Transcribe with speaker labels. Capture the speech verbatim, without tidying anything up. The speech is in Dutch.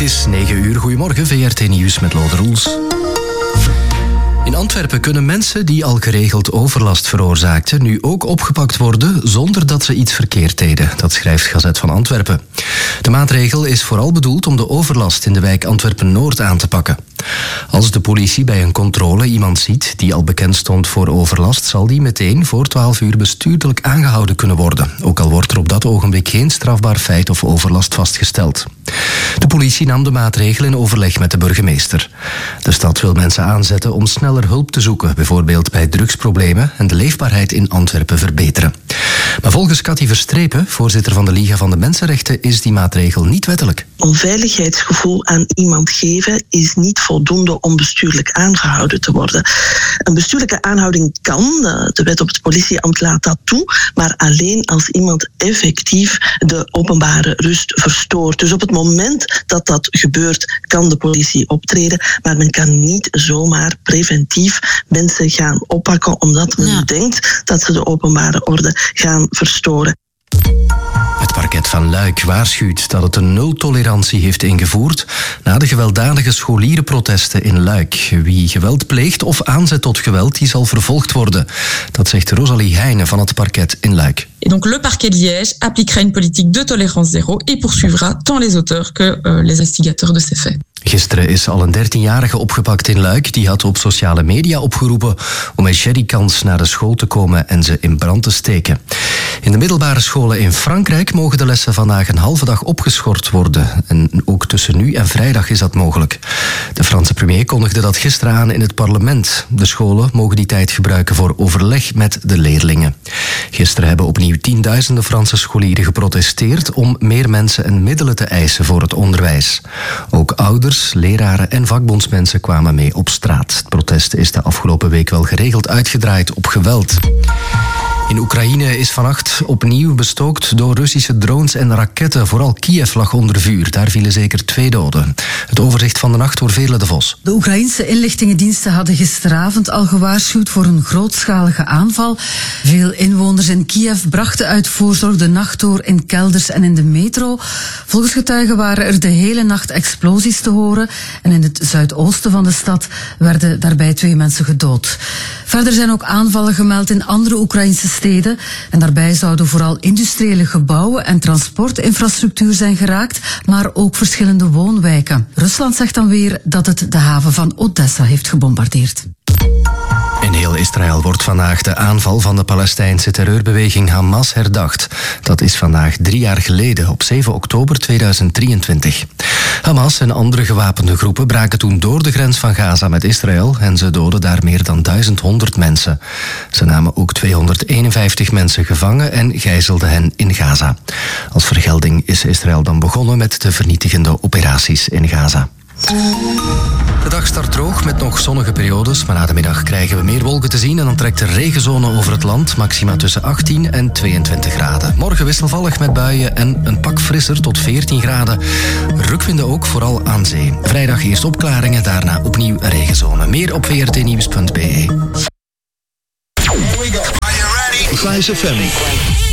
Speaker 1: Het is negen uur. Goedemorgen, V R T Nieuws met Lode Roels. In Antwerpen kunnen mensen die al geregeld overlast veroorzaakten nu ook opgepakt worden zonder dat ze iets verkeerd deden. Dat schrijft Gazet van Antwerpen. De maatregel is vooral bedoeld om de overlast in de wijk Antwerpen-Noord aan te pakken. Als de politie bij een controle iemand ziet die al bekend stond voor overlast, zal die meteen voor twaalf uur bestuurdelijk aangehouden kunnen worden. Ook al wordt er op dat ogenblik geen strafbaar feit of overlast vastgesteld. De politie nam de maatregel in overleg met de burgemeester. De stad wil mensen aanzetten om sneller hulp te zoeken, bijvoorbeeld bij drugsproblemen, en de leefbaarheid in Antwerpen verbeteren. Maar volgens Cathy Verstrepen, voorzitter van de Liga van de Mensenrechten, is die maatregel niet wettelijk.
Speaker 2: Onveiligheidsgevoel aan iemand geven is niet voldoende om bestuurlijk aangehouden te worden. Een bestuurlijke aanhouding kan, de wet op het politieambt laat dat toe, maar alleen als iemand effectief de openbare rust verstoort. Dus op het moment dat dat gebeurt, kan de politie optreden, maar men kan niet zomaar preventief mensen gaan oppakken omdat men ja. denkt dat ze de openbare orde gaan verstoren.
Speaker 1: Het parket van Luik waarschuwt dat het een nultolerantie heeft ingevoerd na de gewelddadige scholierenprotesten in Luik. Wie geweld pleegt of aanzet tot geweld, die zal vervolgd worden. Dat zegt Rosalie Heijnen van het parket in Luik.
Speaker 3: Et donc le parquet de Liège appliquera une politique de tolérance zéro et poursuivra tant les auteurs que euh, les instigateurs de ces faits.
Speaker 1: Gisteren is al een dertienjarige opgepakt in Luik. Die had op sociale media opgeroepen om met jerrycans naar de school te komen en ze in brand te steken. In de middelbare scholen in Frankrijk mogen de lessen vandaag een halve dag opgeschort worden. En ook tussen nu en vrijdag is dat mogelijk. De Franse premier kondigde dat gisteren aan in het parlement. De scholen mogen die tijd gebruiken voor overleg met de leerlingen. Gisteren hebben opnieuw tienduizenden Franse scholieren geprotesteerd om meer mensen en middelen te eisen voor het onderwijs. Ook ouders, leraren en vakbondsmensen kwamen mee op straat. Het protest is de afgelopen week wel geregeld uitgedraaid op geweld. In Oekraïne is vannacht opnieuw bestookt door Russische drones en raketten. Vooral Kiev lag onder vuur. Daar vielen zeker twee doden. Het overzicht van de nacht door Veerle de Vos.
Speaker 4: De Oekraïnse inlichtingendiensten hadden gisteravond al gewaarschuwd voor een grootschalige aanval. Veel inwoners in Kiev brachten uit voorzorg de nacht door in kelders en in de metro. Volgens getuigen waren er de hele nacht explosies te horen. En in het zuidoosten van de stad werden daarbij twee mensen gedood. Verder zijn ook aanvallen gemeld in andere Oekraïnse steden. En daarbij zouden vooral industriële gebouwen en transportinfrastructuur zijn geraakt, maar ook verschillende woonwijken. Rusland zegt dan weer dat het de haven van Odessa heeft gebombardeerd.
Speaker 1: In heel Israël wordt vandaag de aanval van de Palestijnse terreurbeweging Hamas herdacht. Dat is vandaag drie jaar geleden, op zeven oktober tweeduizend drieëntwintig. Hamas en andere gewapende groepen braken toen door de grens van Gaza met Israël en ze doden daar meer dan duizend honderd mensen. Ze namen ook tweehonderdeenenvijftig mensen gevangen en gijzelden hen in Gaza. Als vergelding is Israël dan begonnen met de vernietigende operaties in Gaza. De dag start droog met nog zonnige periodes, maar na de middag krijgen we meer wolken te zien en dan trekt de regenzone over het land, maxima tussen achttien en tweeëntwintig graden. Morgen wisselvallig met buien en een pak frisser tot veertien graden. Rukwinden ook, vooral aan zee. Vrijdag eerst opklaringen, daarna opnieuw een regenzone. Meer op v r t nieuws punt b e.
Speaker 5: Here we go. Are you ready?
Speaker 6: Vice F M.